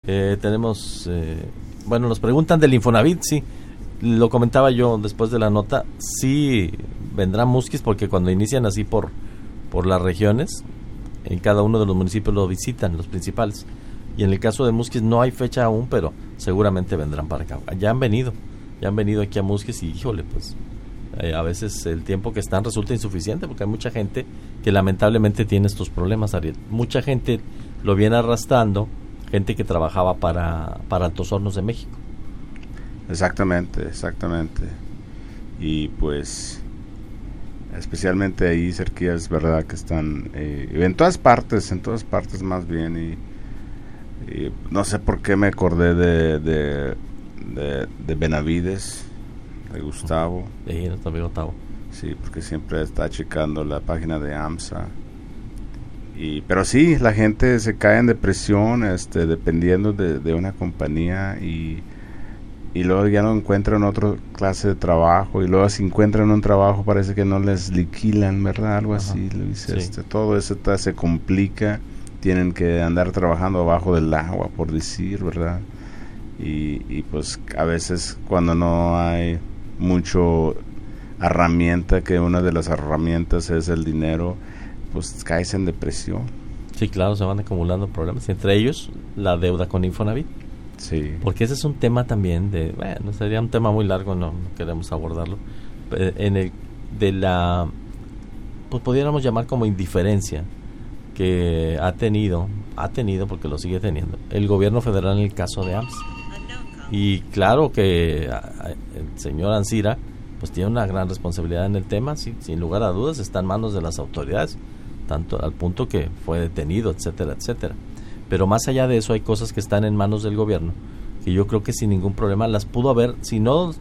Tenemos, bueno, nos preguntan del Infonavit, sí, lo comentaba yo después de la nota, sí vendrán Musquis porque cuando inician así por las regiones, en cada uno de los municipios lo visitan, los principales, y en el caso de Musquis no hay fecha aún, pero seguramente vendrán para acá. Ya han venido aquí a Musquis y híjole, pues a veces el tiempo que están resulta insuficiente porque hay mucha gente que lamentablemente tiene estos problemas, Ariel. Mucha gente lo viene arrastrando, gente que trabajaba para Altos Hornos de México. Exactamente. Y pues especialmente ahí cerquilla es verdad que están en todas partes más bien, y no sé por qué me acordé de Benavides, de Gustavo. Nuestro amigo Gustavo. Sí, porque siempre está checando la página de AMSA. Pero sí, la gente se cae en depresión dependiendo de una compañía y luego ya no encuentran otra clase de trabajo y luego si encuentran un trabajo parece que no les liquilan, ¿verdad? Algo así, sí. Todo eso se complica, tienen que andar trabajando abajo del agua, por decir, ¿verdad? Y pues a veces cuando no hay mucho herramienta, que una de las herramientas es el dinero, pues caes en depresión. Sí, claro, se van acumulando problemas, entre ellos la deuda con Infonavit. Sí. Porque ese es un tema también bueno, sería un tema muy largo, no queremos abordarlo, pues pudiéramos llamar como indiferencia que ha tenido porque lo sigue teniendo el gobierno federal en el caso de AMSA. Y claro que el señor Ancira pues tiene una gran responsabilidad en el tema, sí, sin lugar a dudas, está en manos de las autoridades, tanto al punto que fue detenido, etcétera, etcétera. Pero más allá de eso hay cosas que están en manos del gobierno que yo creo que sin ningún problema las pudo haber, si no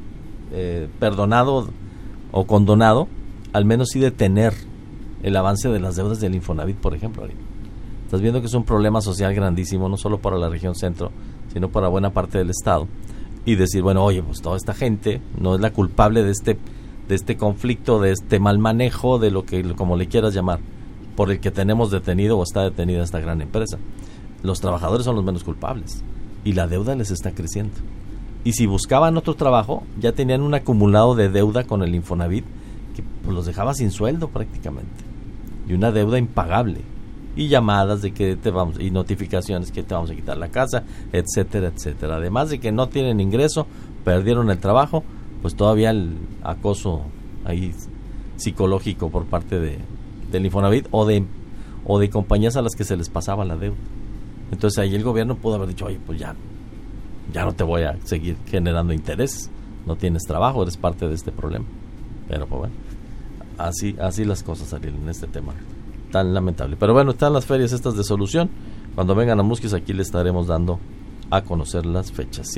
perdonado o condonado, al menos sí detener el avance de las deudas del Infonavit, por ejemplo. Estás viendo que es un problema social grandísimo, no solo para la región centro, sino para buena parte del estado. Y decir, bueno, oye, pues toda esta gente no es la culpable de este conflicto, de este mal manejo, de lo que, como le quieras llamar, por el que tenemos detenido o está detenida esta gran empresa. Los trabajadores son los menos culpables y la deuda les está creciendo. Y si buscaban otro trabajo, ya tenían un acumulado de deuda con el Infonavit que pues, los dejaba sin sueldo prácticamente. Y una deuda impagable. Y llamadas de que y notificaciones que te vamos a quitar la casa, etcétera, etcétera. Además de que no tienen ingreso, perdieron el trabajo, pues todavía el acoso ahí psicológico por parte del Infonavit o de compañías a las que se les pasaba la deuda. Entonces ahí el gobierno pudo haber dicho, oye, pues ya no te voy a seguir generando intereses, no tienes trabajo, eres parte de este problema. Pero pues bueno, así las cosas, Ariel, en este tema tan lamentable. Pero bueno, están las ferias estas de solución. Cuando vengan a Musquis aquí le estaremos dando a conocer las fechas.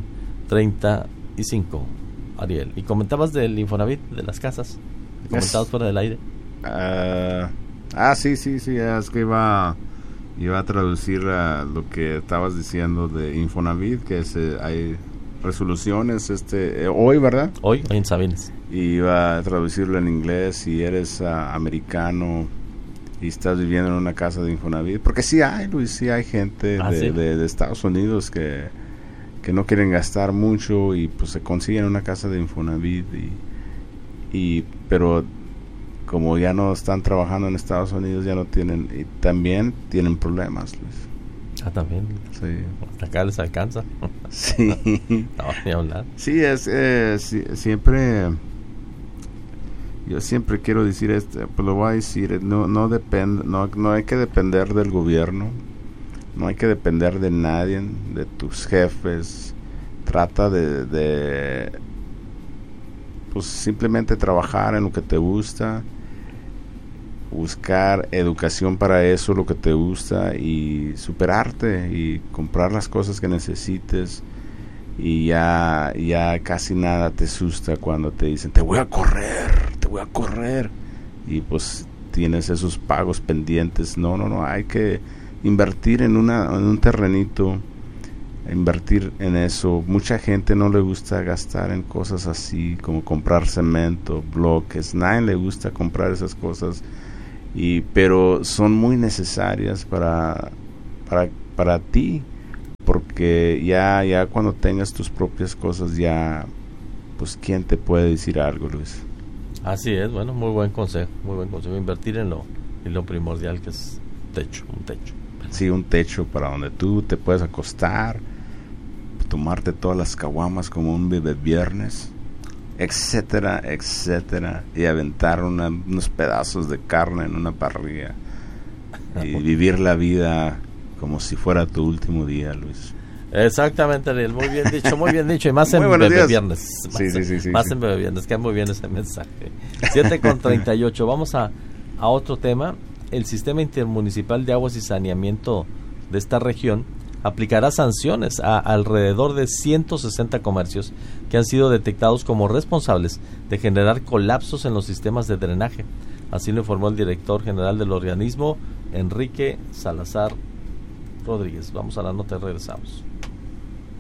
7:35, Ariel. Y comentabas del Infonavit, de las casas. Comentabas fuera del aire. Sí, es que iba a traducir lo que estabas diciendo de Infonavit, que hay resoluciones hoy, ¿verdad? Hoy en Sabines. Y iba a traducirlo en inglés. Si eres americano y estás viviendo en una casa de Infonavit, porque sí hay, Luis, sí hay gente de Estados Unidos que no quieren gastar mucho y pues se consiguen una casa de Infonavit pero como ya no están trabajando en Estados Unidos, ya no tienen, y también tienen problemas, Luis. También. Sí. Hasta acá les alcanza. Sí. No, ni hablar. Sí, siempre. Yo siempre quiero decir pues lo voy a decir, no hay que depender del gobierno, no hay que depender de nadie, de tus jefes. Trata de pues simplemente trabajar en lo que te gusta, buscar educación para eso, lo que te gusta, y superarte y comprar las cosas que necesites, y ya casi nada te asusta cuando te dicen te voy a correr, y pues tienes esos pagos pendientes. No, hay que invertir en un terrenito, invertir en eso. Mucha gente no le gusta gastar en cosas así como comprar cemento, bloques, nadie le gusta comprar esas cosas, pero son muy necesarias para ti, porque ya cuando tengas tus propias cosas, ya, pues, ¿quién te puede decir algo, Luis? Así es, bueno, muy buen consejo, invertir en lo primordial, que es un techo. Sí, un techo para donde tú te puedes acostar, tomarte todas las caguamas como un bebé viernes, etcétera, etcétera, y aventar unos pedazos de carne en una parrilla y vivir la vida como si fuera tu último día, Luis. Exactamente, Ariel, muy bien dicho, y más en Bebé Viernes. Más en Bebé Viernes, queda muy bien ese mensaje. 7:38, vamos a otro tema. El Sistema Intermunicipal de Aguas y Saneamiento de esta región aplicará sanciones a alrededor de 160 comercios que han sido detectados como responsables de generar colapsos en los sistemas de drenaje. Así lo informó el director general del organismo, Enrique Salazar Rodríguez. Vamos a la nota y regresamos.